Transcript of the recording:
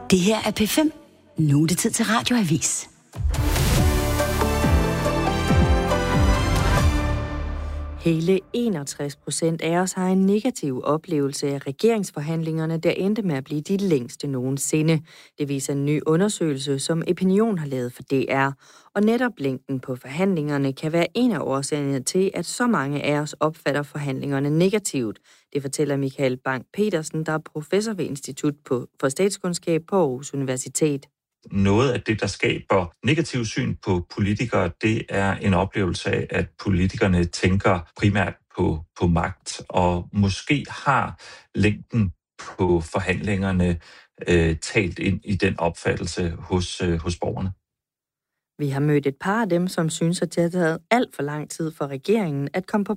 Det her er P5. Nu er det tid til Radioavis. Hele 61% af os har en negativ oplevelse af regeringsforhandlingerne, der endte med at blive de længste nogensinde. Det viser en ny undersøgelse, som Opinion har lavet for DR. Og netop længden på forhandlingerne kan være en af årsagerne til, at så mange af os opfatter forhandlingerne negativt. Det fortæller Michael Bang-Petersen, der er professor ved Institut for Statskundskab på Aarhus Universitet. Noget af det, der skaber negativ syn på politikere, det er en oplevelse af, at politikerne tænker primært på magt, og måske har længden på forhandlingerne talt ind i den opfattelse hos borgerne. Vi har mødt et par af dem, som synes, at det har taget alt for lang tid for regeringen at komme på